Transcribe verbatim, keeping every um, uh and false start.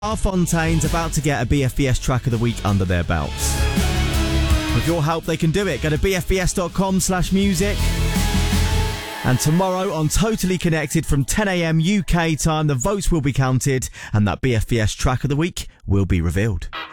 Fontaines about to get a B F B S Track of the Week under their belts. With your help, they can do it. Go to b f b s dot com slash music. And tomorrow on Totally Connected from ten a m U K time, the votes will be counted and that B F B S Track of the Week will be revealed.